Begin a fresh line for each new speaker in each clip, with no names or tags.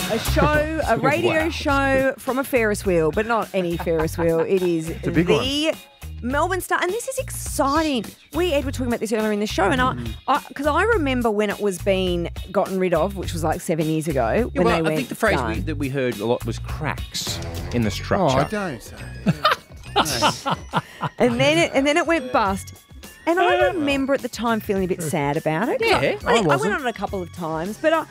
A radio show from a Ferris wheel, but not any Ferris wheel. It is the Melbourne Star, and this is exciting. Ed, were talking about this earlier in the show, and because I remember when it was being gotten rid of, which was like 7 years ago.
Yeah, well, I think the phrase that we heard a lot was cracks in the structure.
Oh, don't say that.
and then it went bust. And I remember at the time feeling a bit sad about it.
Yeah,
I went on it a couple of times, but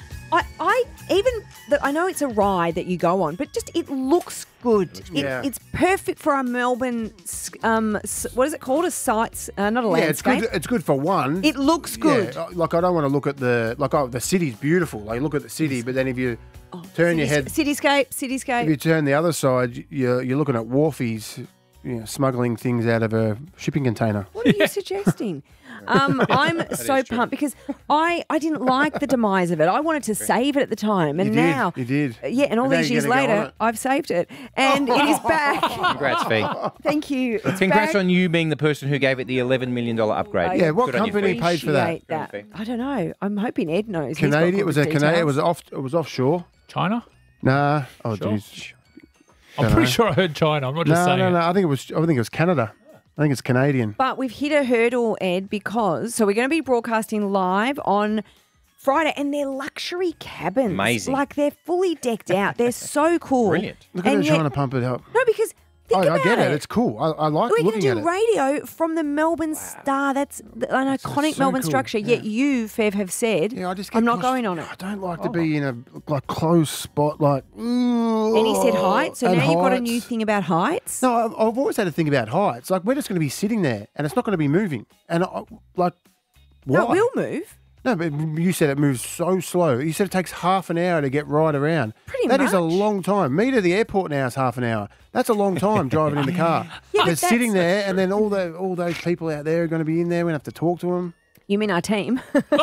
I know it's a ride that you go on, but just it looks good. It's perfect for a Melbourne. What is it called? A sights, not a landscape.
Yeah, it's good for one.
It looks good.
Yeah, like I don't want to look at the city's beautiful. Like look at the city, but then if you turn your head,
cityscape.
If you turn the other side, you're looking at wharfies. Smuggling things out of a shipping container.
What are you suggesting? I'm so pumped because I didn't like the demise of it. I wanted to save it at the time, and now
you did.
Yeah, and all these years later, I've saved it, and it is back.
Congrats, Fee.
Thank you.
Congrats on you being the person who gave it the $11 million upgrade.
Yeah, what
Good
company paid for that?
I don't know. I'm hoping Ed knows.
Canadian. It was a Canadian. It was offshore.
China?
Nah. Oh,
Sure.
jeez.
I'm pretty sure I heard China. I'm not just saying.
No. I think it was Canada. I think it's Canadian.
But we've hit a hurdle, Ed, because we're going to be broadcasting live on Friday, and they're luxury cabins.
Amazing.
Like they're fully decked out. They're so cool.
Brilliant.
Look at her trying to pump it up.
No, because think about
I get it. It's cool. I like
We're
looking at
going to
it.
do radio from the Melbourne Star. That's an iconic
so
Melbourne
cool.
structure.
Yeah.
Yet you, Fev, have said,
Yeah, I just get
I'm not going on it.
I don't like to be in a closed spot.
And he said heights. So
and
now you've got a
heights.
new thing about heights.
No, I've always had a thing about heights. Like we're just going to be sitting there, and it's not going to be moving. And why?
No, it will move.
No, but you said it moves so slow. You said it takes half an hour to get right around.
Pretty
That is a
much.
long time. Me to the airport now is half an hour. That's a long time driving in the car.
Yeah,
They're
but
sitting there, and then all those people out there are going to be in there. We're going to have to talk to them.
You mean our team?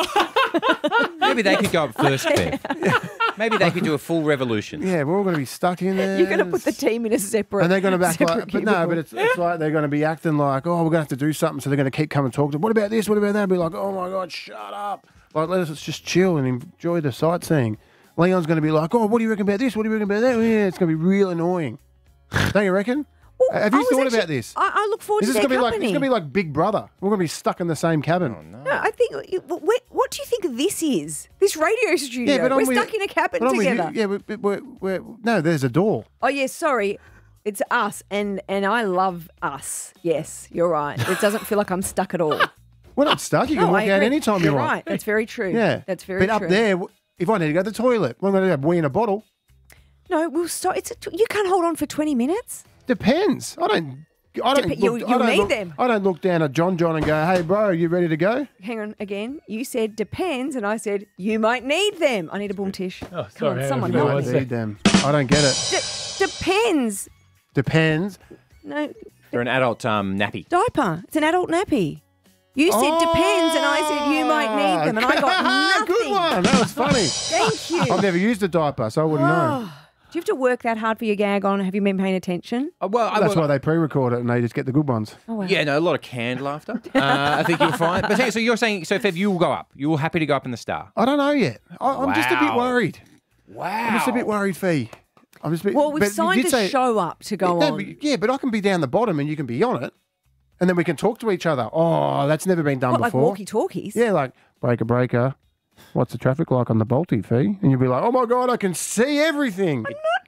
Maybe they could go up first, Bev. Maybe they could do a full revolution.
Yeah, we're all going to be stuck in there.
You're going to put the team in a separate.
And they're going to act
separate
like, but no, but it's like they're going to be acting like, oh, we're going to have to do something. So they're going to keep coming and talk to them. What about this? What about that? Be like, oh my God, shut up. Like, let us just chill and enjoy the sightseeing. Leon's going to be like, oh, what do you reckon about this? What do you reckon about that? Yeah, it's going to be real annoying. Don't you reckon? Have you thought about this?
I look forward to
This is
their
going to be
company.
it's going to be like Big Brother. We're going to be stuck in the same cabin.
Oh, no.
No, I think. What do you think this is? This radio studio.
Yeah, but
we're stuck in a cabin
but I'm with you.
together.
Yeah, we're no, there's a door.
Oh yeah, sorry. It's us, and I love us. Yes, you're right. It doesn't feel like I'm stuck at all.
We're not stuck. You can
No,
walk
I
out
agree.
anytime
You're
you want.
right. That's very true.
Yeah,
that's very
But
true.
up there, if I need to go to the toilet, what am I going to do? Wee in a bottle?
No, we'll stop. You can't hold on for 20 minutes.
Depends. I don't.
You'll need them.
I don't look down at John and go, "Hey, bro, you ready to go?"
Hang on again. You said depends, and I said you might need them. I need a boom tish.
Oh,
Come
sorry,
on,
hang
someone
on, give me
help
one
me.
sec.
Need them. I don't get it.
Depends.
Depends.
No,
They're an adult nappy.
diaper. It's an adult nappy. You said depends, and I said you might need them, and I got nothing.
Good one. That was funny.
Thank you.
I've never used a diaper, so I wouldn't know.
Do you have to work that hard for your gag on? Have you been paying attention?
That's why they pre-record it and they just get the good ones.
Oh, wow.
Yeah, no, a lot of canned laughter. I think you'll find. But so you're saying, Fev, you will go up. You're happy to go up in the Star.
I don't know yet. I'm just a bit
Wow.
worried.
Wow.
I'm just a bit worried, Fee. I'm just a bit.
Well, we've
but you
signed
did
a
say-
show up to go
No,
on.
but I can be down the bottom and you can be on it, and then we can talk to each other. Oh, that's never been done
What, like
before.
walkie-talkies?
Yeah, like breaker. What's the traffic like on the Balti, Fee? And you'll be like, oh my God, I can see everything.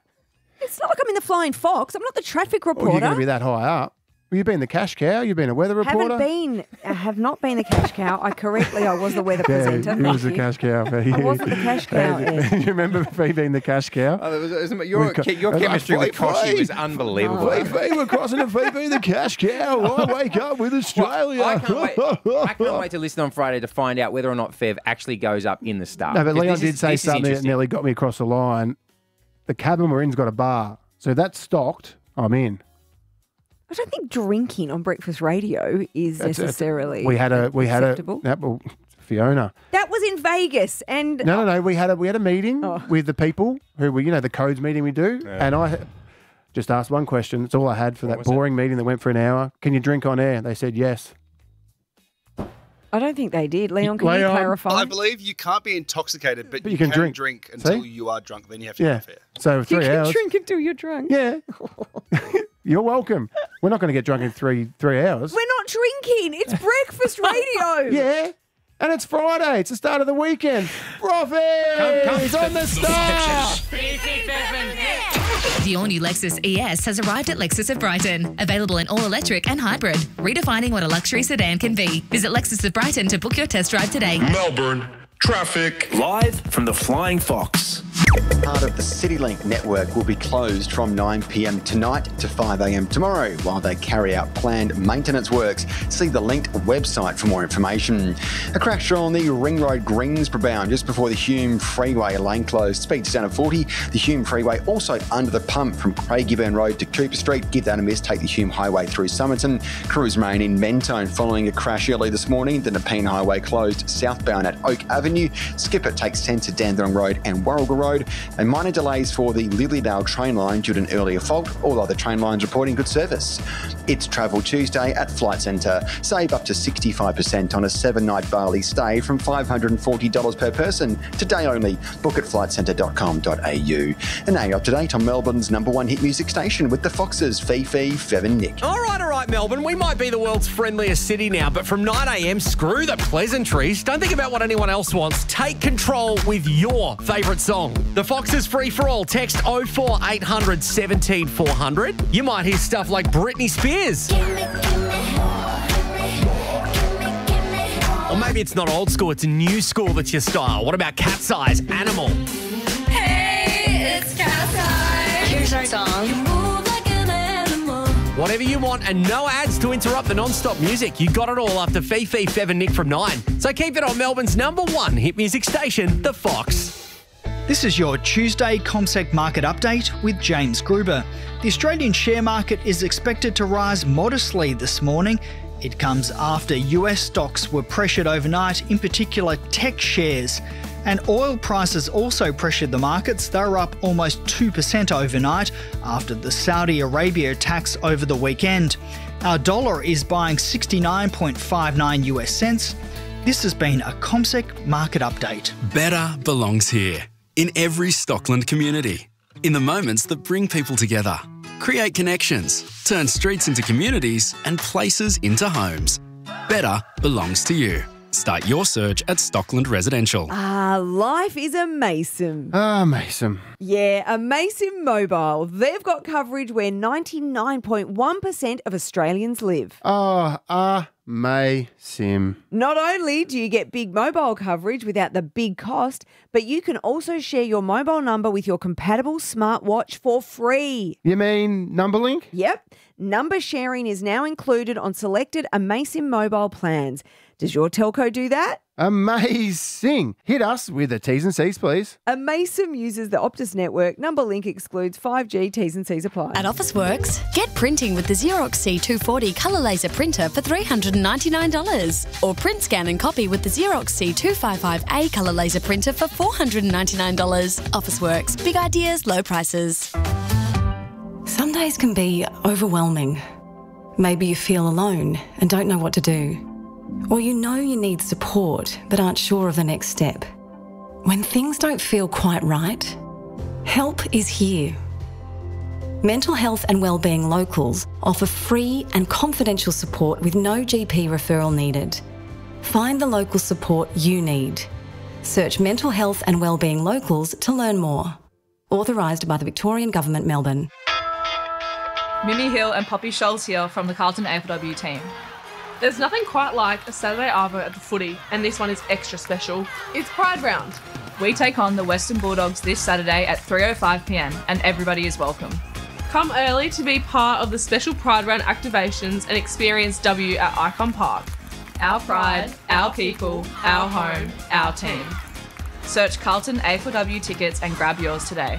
It's not like I'm in the Flying Fox. I'm not the traffic
Or
reporter.
you're going to be that high up. Well, you've been the cash cow. You've been a weather reporter.
I have not been the cash cow. I was the weather presenter.
Yeah, he was the
Thank you.
cash cow, Fee.
I wasn't the cash cow, Ed.
You remember Fee being the cash cow?
Your chemistry with Koshy was
Fee,
unbelievable.
Fee, we're crossing the Fee being the cash cow. I wake up with Australia.
I can't wait to listen on Friday to find out whether or not Fev actually goes up in the Star.
No, but
Because
Leon
this
did
is-
say
this is
something that
interesting.
nearly got me across the line. The cabin we're in's got a bar. So if that's stocked, I'm in.
I don't think drinking on breakfast radio is necessarily
We had a
acceptable.
Fiona.
That was in Vegas, and
No. We had a meeting with the people who were, the codes meeting we do, and I just asked one question. That's all I had for that boring meeting that went for an hour. Can you drink on air? They said yes.
I don't think they did. Leon, can you
Leon?
clarify?
I believe you can't be intoxicated, but you
can
can
drink.
drink until
See?
you are drunk. Then you have to
Yeah.
go fair.
So
You
3
can
hours.
drink until you're drunk.
Yeah. You're welcome. We're not going to get drunk in three hours.
We're not drinking. It's breakfast radio.
Yeah. And it's Friday. It's the start of the weekend. Roffy! He's on the start.
The all-new Lexus ES has arrived at Lexus of Brighton. Available in all-electric and hybrid. Redefining what a luxury sedan can be. Visit Lexus of Brighton to book your test drive today.
Melbourne traffic.
Live from the Flying Fox.
Part of the CityLink network will be closed from 9 p.m. tonight to 5 a.m. tomorrow while they carry out planned maintenance works. See the linked website for more information. A crash on the Ring Road Greensboro bound just before the Hume Freeway, lane closed. Speeds down to 40. The Hume Freeway also under the pump from Craigieburn Road to Cooper Street. Give that a miss. Take the Hume Highway through Somerton. Crews remain in Mentone following a crash early this morning. The Nepean Highway closed southbound at Oak Avenue. Skipper takes 10 to Dandenong Road and Warrigal Road. And minor delays for the Lilydale train line due to an earlier fault. All other train lines reporting good service. It's Travel Tuesday at Flight Centre. Save up to 65% on a 7-night Bali stay from $540 per person. Today only. Book at flightcentre.com.au. And now you're up to date on Melbourne's #1 hit music station with the Foxes, Fifi, Fev and Nick.
All right, Melbourne. We might be the world's friendliest city now, but from 9 a.m, screw the pleasantries. Don't think about what anyone else wants. Take control with your favourite song. The Foxes free for all. Text 04800 17 400. You might hear stuff like Britney Spears. Or maybe it's not old school, it's a new school that's your style. What about Cat's Eyes, Animal?
Hey, it's Cat's Eyes. Here's our song.
Whatever you want and no ads to interrupt the non-stop music. You got it all after Fifi, Fev and Nick from 9. So keep it on Melbourne's #1 hit music station, The Fox.
This is your Tuesday CommSec market update with James Gruber. The Australian share market is expected to rise modestly this morning. It comes after US stocks were pressured overnight, in particular tech shares. And oil prices also pressured the markets. They were up almost 2% overnight after the Saudi Arabia attacks over the weekend. Our dollar is buying 69.59 US cents. This has been a CommSec market update.
Better belongs here, in every Stockland community. In the moments that bring people together. Create connections, turn streets into communities and places into homes. Better belongs to you. Start your search at Stockland Residential.
Life is a Mason.
Mason.
Yeah, a Mason Mobile. They've got coverage where 99.1% of Australians live.
Mason.
Not only do you get big mobile coverage without the big cost, but you can also share your mobile number with your compatible smartwatch for free.
You mean Numberlink?
Yep. Number sharing is now included on selected Mason mobile plans. Does your telco do that?
Amazing. Hit us with the T's and C's, please.
Mason uses the Optus network. Numberlink excludes 5G. T's and C's apply.
At Officeworks, get printing with the Xerox C240 colour laser printer for $399. Or print, scan and copy with the Xerox C255A colour laser printer for $499. Officeworks. Big ideas, low prices.
Some days can be overwhelming. Maybe you feel alone and don't know what to do. Or you know you need support but aren't sure of the next step. When things don't feel quite right, help is here. Mental Health and Wellbeing Locals offer free and confidential support with no GP referral needed. Find the local support you need. Search Mental Health and Wellbeing Locals to learn more. Authorised by the Victorian Government, Melbourne.
Mimi Hill and Poppy Scholes here from the Carlton AFLW team. There's nothing quite like a Saturday arvo at the footy, and this one is extra special. It's Pride Round. We take on the Western Bulldogs this Saturday at 3:05 p.m, and everybody is welcome. Come early to be part of the special Pride Round activations and experience W at Icon Park. Our pride, our people, our home, our team. Search Carlton AFLW tickets and grab yours today.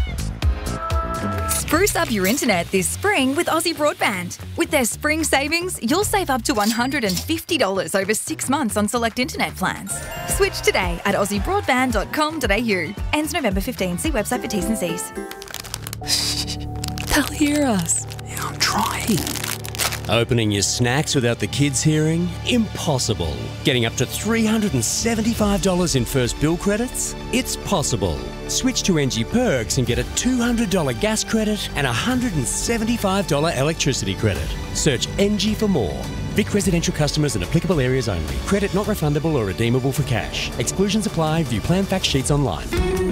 Spruce up your internet this spring with Aussie Broadband. With their spring savings, you'll save up to $150 over 6 months on select internet plans. Switch today at aussiebroadband.com.au. Ends November 15. See website for T's and C's.
They'll hear us. Yeah, I'm trying.
Opening your snacks without the kids hearing? Impossible. Getting up to $375 in first bill credits? It's possible. Switch to NG Perks and get a $200 gas credit and a $175 electricity credit. Search NG for more. Vic residential customers in applicable areas only. Credit not refundable or redeemable for cash. Exclusions apply. View plan fact sheets online.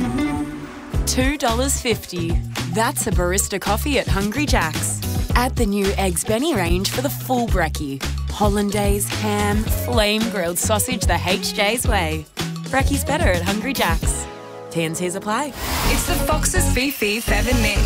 $2.50. That's a barista coffee at Hungry Jack's. Add the new Eggs Benny range for the full brekkie. Hollandaise, ham, flame-grilled sausage the HJ's way. Brekkie's better at Hungry Jack's. T&Cs apply.
It's the Foxes Fifi, Fev and Nick.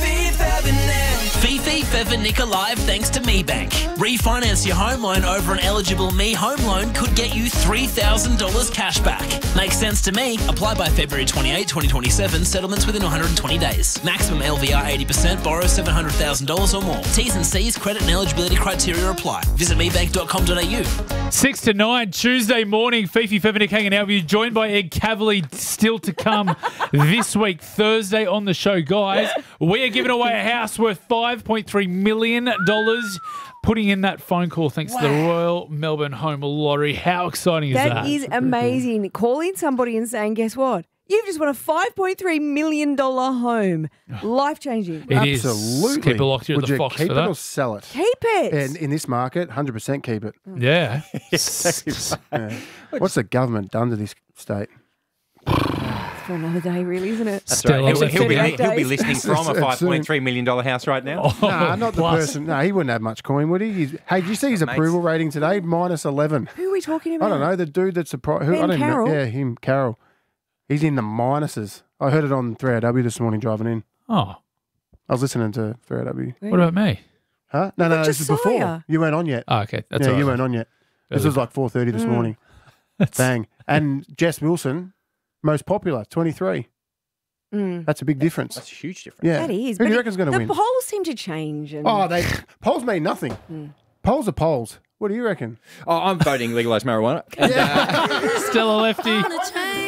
Fifi, Fev and Nick are live thanks to MeBank. Refinance your home loan over an eligible Me Home Loan could get you $3,000 cash back. Makes sense to me. Apply by February 28, 2027. Settlements within 120 days. Maximum LVR 80%. Borrow $700,000 or more. T's and C's, credit and eligibility criteria apply. Visit mebank.com.au.
6 to 9, Tuesday morning. Fifi, Fev and Nick hanging out with you. Joined by Ed Cavalier, still to come this week, Thursday on the show. Guys, we are giving away a house worth $5.3 million. Putting in that phone call thanks to the Royal Melbourne Home Lottery. How exciting is that?
That is amazing. Calling somebody and saying, guess what? You've just won a $5.3 million home. Life-changing.
It is.
Absolutely.
Keep it locked here at the Fox
keep
for
it
that.
or sell it?
Keep it.
And in this market, 100% keep it.
Yeah.
Yeah. What's the government done to this state?
For another day, really, isn't it?
That's right. He'll be listening from a $5.3 million house right now.
No, not the person. No, he wouldn't have much coin, would he? Hey, did you see his approval rating today? Minus 11.
Who are we talking about?
I don't know. The dude that's surprised. I don't
Carroll?
know. Yeah, him, Carroll. He's in the minuses. I heard it on 3AW this morning driving in.
Oh.
I was listening to 3AW.
What about me?
Huh? No, this is before. You weren't on yet.
Oh, okay. That's
yeah,
all right.
you weren't on yet. This was like 4:30 this morning. Bang. And Jess Wilson, most popular, 23. That's a big difference.
That's a huge difference.
Yeah.
That is.
Who do you
but
reckon's going to win?
The polls seem to change. And...
Oh, polls mean nothing. Polls are polls. What do you reckon?
Oh, I'm voting legalise marijuana.
Still a lefty.